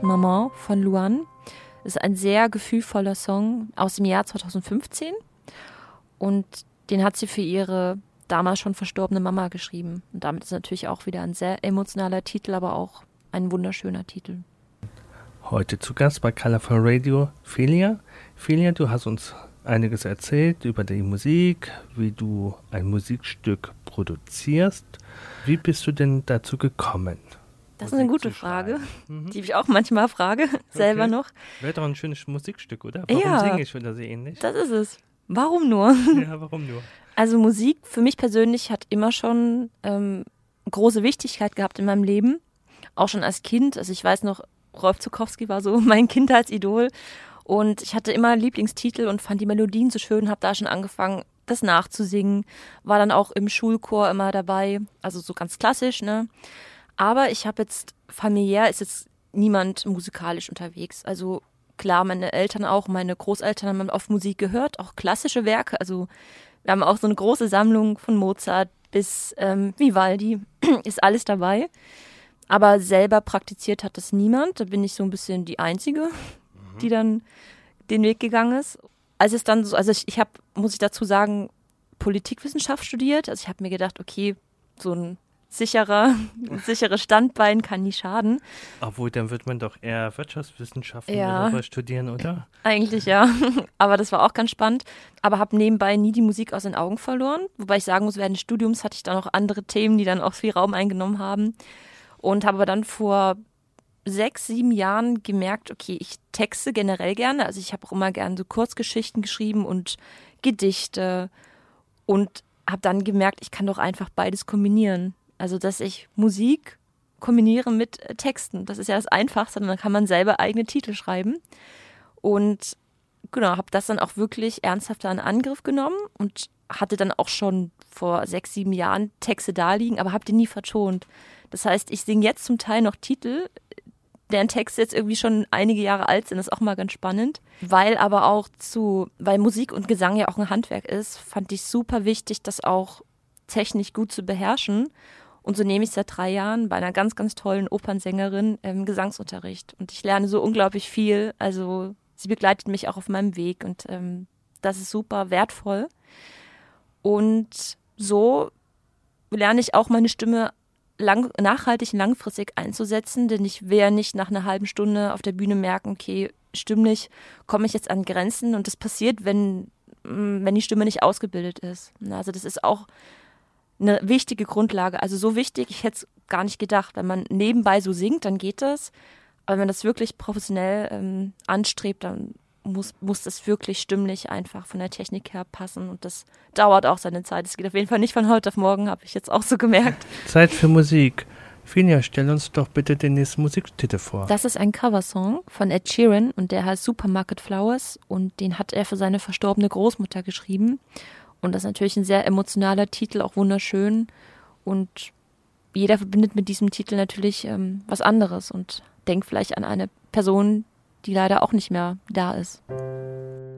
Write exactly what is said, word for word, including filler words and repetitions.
Maman von Luan. Das ist ein sehr gefühlvoller Song aus dem Jahr zweitausendfünfzehn. Und den hat sie für ihre damals schon verstorbene Mama geschrieben. Und damit ist natürlich auch wieder ein sehr emotionaler Titel, aber auch ein wunderschöner Titel. Heute zu Gast bei Colorful Radio Felia. Felia, du hast uns einiges erzählt über die Musik, wie du ein Musikstück produzierst. Wie bist du denn dazu gekommen? Das ist eine gute Frage, mhm. die ich auch manchmal frage, selber okay. noch. Wäre doch ein schönes Musikstück, oder? Warum ja, singe ich oder so ähnlich? Das ist es. Warum nur? Ja, warum nur? Also Musik für mich persönlich hat immer schon ähm, große Wichtigkeit gehabt in meinem Leben. Auch schon als Kind. Also ich weiß noch, Rolf Zuckowski war so mein Kindheitsidol. Und ich hatte immer Lieblingstitel und fand die Melodien so schön, habe da schon angefangen, das nachzusingen. War dann auch im Schulchor immer dabei, also so ganz klassisch, ne? Aber ich habe jetzt, familiär ist jetzt niemand musikalisch unterwegs. Also klar, meine Eltern auch, meine Großeltern haben oft Musik gehört, auch klassische Werke. Also wir haben auch so eine große Sammlung von Mozart bis ähm, Vivaldi, ist alles dabei. Aber selber praktiziert hat das niemand. Da bin ich so ein bisschen die Einzige, mhm. die dann den Weg gegangen ist. Als es dann so, also ich, ich habe, muss ich dazu sagen, Politikwissenschaft studiert. Also ich habe mir gedacht, okay, so ein sicherer, ein sicheres Standbein kann nie schaden. Obwohl, dann wird man doch eher Wirtschaftswissenschaften ja, oder was studieren, oder? Eigentlich ja, aber das war auch ganz spannend. Aber habe nebenbei nie die Musik aus den Augen verloren. Wobei ich sagen muss, während des Studiums hatte ich dann auch andere Themen, die dann auch viel Raum eingenommen haben. Und habe aber dann vor sechs, sieben Jahren gemerkt, okay, ich texte generell gerne. Also ich habe auch immer gerne so Kurzgeschichten geschrieben und Gedichte. Und habe dann gemerkt, ich kann doch einfach beides kombinieren. Also, dass ich Musik kombiniere mit äh, Texten. Das ist ja das Einfachste. Dann kann man selber eigene Titel schreiben. Und genau, habe das dann auch wirklich ernsthaft in Angriff genommen und hatte dann auch schon vor sechs, sieben Jahren Texte da liegen, aber habe die nie vertont. Das heißt, ich singe jetzt zum Teil noch Titel, deren Texte jetzt irgendwie schon einige Jahre alt sind. Das ist auch mal ganz spannend. Weil aber auch zu, weil Musik und Gesang ja auch ein Handwerk ist, fand ich super wichtig, das auch technisch gut zu beherrschen. Und so nehme ich seit drei Jahren bei einer ganz, ganz tollen Opernsängerin ähm, Gesangsunterricht. Und ich lerne so unglaublich viel. Also sie begleitet mich auch auf meinem Weg und ähm, das ist super wertvoll. Und so lerne ich auch meine Stimme lang, nachhaltig und langfristig einzusetzen, denn ich will ja nicht nach einer halben Stunde auf der Bühne merken, okay, stimmlich komme ich jetzt an Grenzen und das passiert, wenn, wenn die Stimme nicht ausgebildet ist. Also das ist auch eine wichtige Grundlage, also so wichtig, ich hätte es gar nicht gedacht. Wenn man nebenbei so singt, dann geht das, aber wenn man das wirklich professionell ähm, anstrebt, dann muss, muss das wirklich stimmlich einfach von der Technik her passen und das dauert auch seine Zeit. Es geht auf jeden Fall nicht von heute auf morgen, habe ich jetzt auch so gemerkt. Zeit für Musik. Finja, stell uns doch bitte den nächsten Musiktitel vor. Das ist ein Coversong von Ed Sheeran und der heißt Supermarket Flowers und den hat er für seine verstorbene Großmutter geschrieben. Und das ist natürlich ein sehr emotionaler Titel, auch wunderschön. Und jeder verbindet mit diesem Titel natürlich ähm, was anderes und denkt vielleicht an eine Person, die leider auch nicht mehr da ist.